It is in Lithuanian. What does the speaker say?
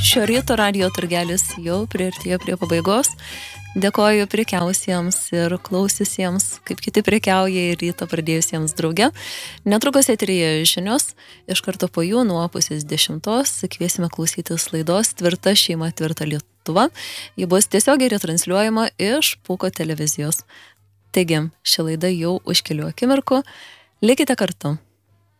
Šio ryto radio turgelis jau priartėjo prie pabaigos. Dėkoju prekiausiems ir klausiusiems, kaip kiti prekiauja ir ryto pradėjusiems drauge. Netrukus eteryje žinios, iš karto po jų nuo 9:30 kviesime klausytis laidos Tvirta šeima, tvirta Lietuva. Ji bus tiesiogiai retransliuojama iš Pūko televizijos. Taigi, ši laida jau už kelių akimirkų. Likite kartu.